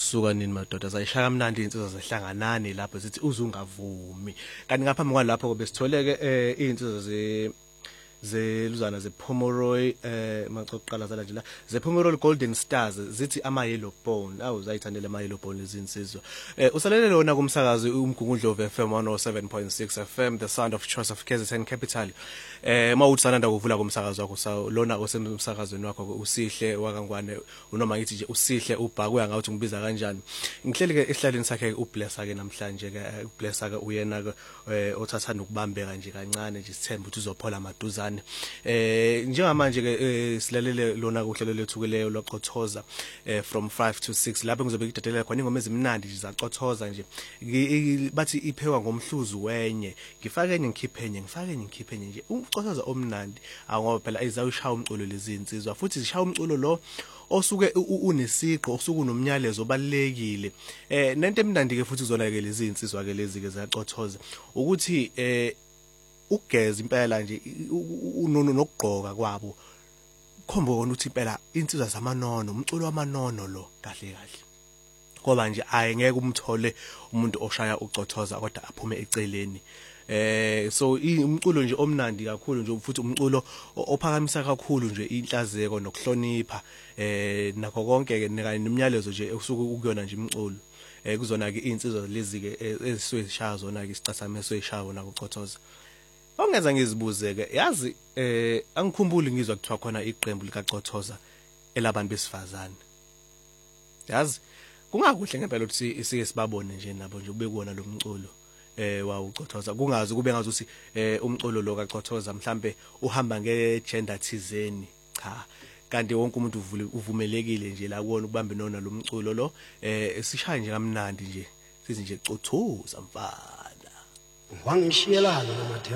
sisuka nini madoda sayishaya kamnandi insizwa zehlanganani lapho sithi uzungavumi kanti ngaphambi kwalapho besitholeke insizwa zeluzana zePomeroy macoqala zala nje la zePomeroy Golden Stars zithi ama Yellow Bone awuzayithandela ama Yellow Bone lezinsizwa usalele lona kumsakazi umgungundlovu FM 107.6 FM the sound of choice of KZN Capital mawuthanda ukuvula kumsakazi wakho lona osemsakazweni wakho usihle wakangwane unoma ngithi nje usihle ubhakwe ngathi ngibiza kanjani ngihleli ke esihlaleni sakhe uBlessa ke namhlanje ke uBlessa ke uyena ke othathana ukubambeka nje kancane nje sithemba ukuthi uzophola maduzane njengamanje ke silalele lona kuhlelo lethu kuleyo loqothoza from 5 to 6 lapho ngizobe ngidedela khona ingoma ezimnandi nje zacothoza nje bathi iphekwa ngomhluzu wenye ngifake enye ngikhiphe enye nje ucothoza omnandi ngoba phela izawushaya umculo lezi insizwa futhi zishaya umculo lo osuke unesiqo osuke unomnyalezo obalekile nento emnandi ke futhi uzona ke lezi insizwa ke lezi ke ziyaqothoza ukuthi ugeza impela nje nokugqoka kwabo khomba wona ukuthi impela insizwa zamanono umculo wamanono lo kahle ngoba nje ayengeke umthole umuntu oshaya ucothoza kodwa aphume eceleni so umculo nje omnandi kakhulu nje futhi umculo ophakamisa kakhulu nje inhlazeko nokuhlonipha nakho konke ke nemiyalezo nje usuke ukuyona nje umculo kuzona ke insizwa lezi ke ezisweshaya zona ke isicasame esweshaya na kucothoza ongenza ngizibuze ke yazi angikhumbuli ngizwa kuthiwa khona iqembu likaCothoza elabantu besifazane yazi kungakuhle ngempela ukuthi sike sibabone nje nabo nje ube kuona lo mculo wawuCothoza kungazi kube ngazuthi umculo lo kaCothoza mhlambe uhamba ngegender thizeni cha kanti wonke umuntu uvumelekile nje la kuona ukubamba nona lo mculo lo sishaya nje kamnandi nje sithi nje Cothoza mfana wangishiyelana